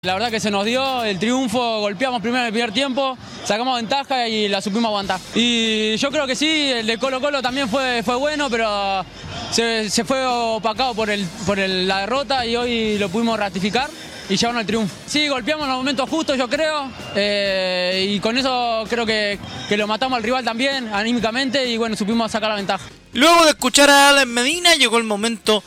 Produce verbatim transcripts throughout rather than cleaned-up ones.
La verdad que se nos dio el triunfo, golpeamos primero en el primer tiempo, sacamos ventaja y la supimos aguantar. Y yo creo que sí, el de Colo Colo también fue, fue bueno, pero se, se fue opacado por, el, por el, la derrota y hoy lo pudimos ratificar y llevarnos el triunfo. Sí, golpeamos en los momentos justos, yo creo, eh, y con eso creo que, que lo matamos al rival también, anímicamente, y bueno, supimos sacar la ventaja. Luego de escuchar a Alan Medina, llegó el momento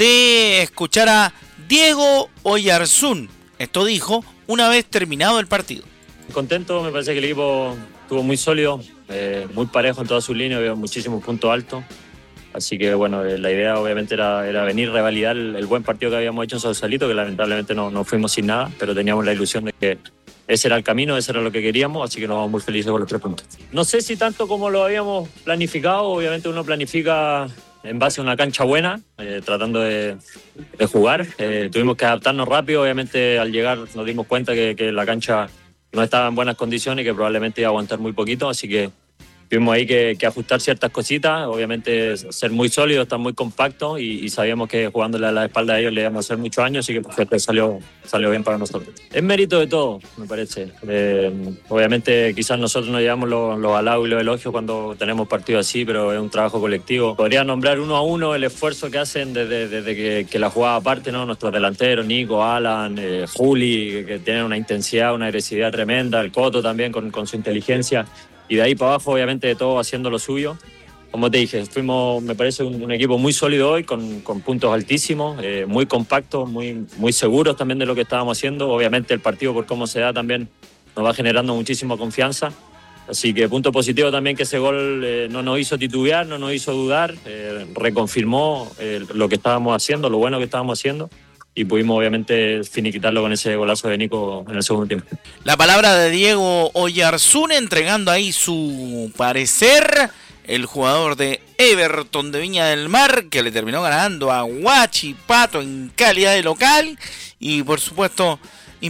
de escuchar a Diego Oyarzún. Esto dijo una vez terminado el partido. Contento, me parece que el equipo estuvo muy sólido, eh, muy parejo en todas sus líneas, había muchísimos puntos altos. Así que bueno, eh, la idea obviamente era, era venir, revalidar el, el buen partido que habíamos hecho en Sausalito, que lamentablemente no, no fuimos sin nada, pero teníamos la ilusión de que ese era el camino, ese era lo que queríamos, así que nos vamos muy felices con los tres puntos. No sé si tanto como lo habíamos planificado, obviamente uno planifica en base a una cancha buena, eh, tratando de, de jugar. Eh, tuvimos que adaptarnos rápido, obviamente al llegar nos dimos cuenta que, que la cancha no estaba en buenas condiciones y que probablemente iba a aguantar muy poquito, así que tuvimos ahí que, que ajustar ciertas cositas, obviamente ser muy sólidos, estar muy compactos y, y sabíamos que jugándole a la espalda a ellos le íbamos a hacer muchos años, así que pues, salió, salió bien para nosotros. Es mérito de todo, me parece. Eh, obviamente quizás nosotros nos llevamos los, los halagos y los elogios cuando tenemos partidos así, pero es un trabajo colectivo. Podría nombrar uno a uno el esfuerzo que hacen desde, desde que, que la jugada aparte, ¿no? Nuestros delanteros, Nico, Alan, eh, Juli, que, que tienen una intensidad, una agresividad tremenda, el Coto también con, con su inteligencia. Y de ahí para abajo, obviamente, de todo haciendo lo suyo. Como te dije, fuimos, me parece, un, un equipo muy sólido hoy, con, con puntos altísimos, eh, muy compactos, muy, muy seguros también de lo que estábamos haciendo. Obviamente el partido, por cómo se da, también nos va generando muchísima confianza. Así que punto positivo también que ese gol eh, no nos hizo titubear, no nos hizo dudar, eh, reconfirmó eh, lo que estábamos haciendo, lo bueno que estábamos haciendo. Y pudimos obviamente finiquitarlo con ese golazo de Nico en el segundo tiempo. La palabra de Diego Oyarzún entregando ahí su parecer. El jugador de Everton de Viña del Mar, que le terminó ganando a Huachipato en calidad de local. Y por supuesto,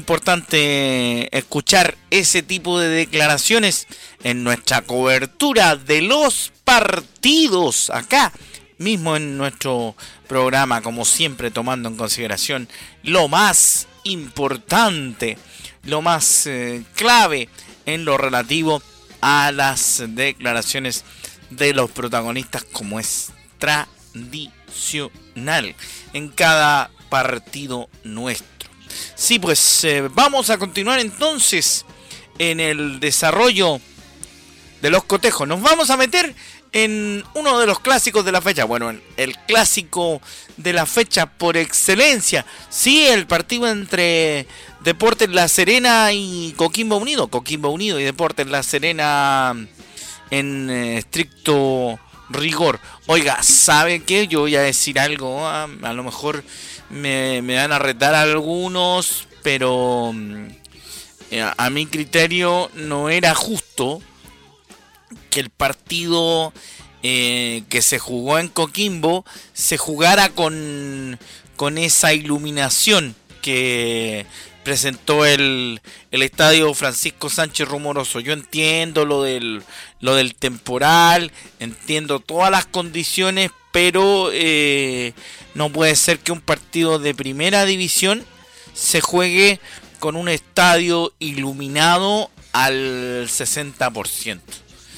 importante escuchar ese tipo de declaraciones en nuestra cobertura de los partidos acá mismo en nuestro programa, como siempre tomando en consideración lo más importante, lo más eh, clave en lo relativo a las declaraciones de los protagonistas, como es tradicional en cada partido nuestro. Sí, pues eh, vamos a continuar entonces en el desarrollo de los cotejos. Nos vamos a meter en uno de los clásicos de la fecha. Bueno, el clásico de la fecha por excelencia. Sí, el partido entre Deportes La Serena y Coquimbo Unido. Coquimbo Unido y Deportes La Serena en eh, estricto rigor. Oiga, ¿sabe qué? Yo voy a decir algo. A, a lo mejor me, me van a retar algunos, pero a, a mi criterio no era justo que el partido eh, que se jugó en Coquimbo se jugara con, con esa iluminación que presentó el, el estadio Francisco Sánchez Rumoroso. Yo entiendo lo del, lo del temporal, entiendo todas las condiciones, pero eh, no puede ser que un partido de primera división se juegue con un estadio iluminado al sesenta por ciento.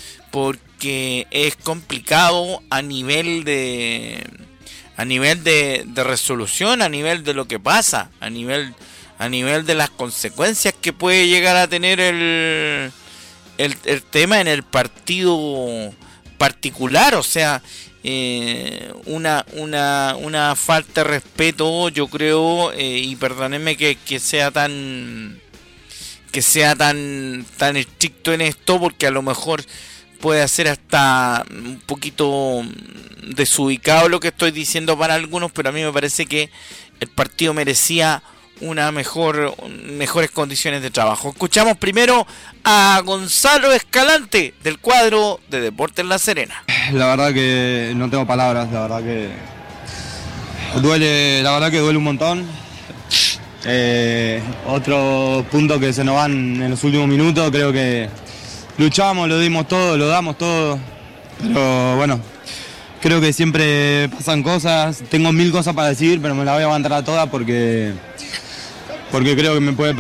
Porque es complicado a nivel de a nivel de, de resolución, a nivel de lo que pasa, a nivel a nivel de las consecuencias que puede llegar a tener el el, el tema en el partido particular. O sea, eh, una una una falta de respeto, yo creo, eh, y perdónenme que, que sea tan que sea tan tan estricto en esto, porque a lo mejor puede ser hasta un poquito desubicado lo que estoy diciendo para algunos, pero a mí me parece que el partido merecía una mejor, mejores condiciones de trabajo. Escuchamos primero a Gonzalo Escalante del cuadro de Deportes La Serena. La verdad que no tengo palabras, la verdad que duele, la verdad que duele un montón. Eh, otro punto que se nos van en los últimos minutos, creo que luchamos, lo dimos todo, lo damos todo, pero bueno, creo que siempre pasan cosas. Tengo mil cosas para decir, pero me las voy a aguantar a todas porque porque creo que me puede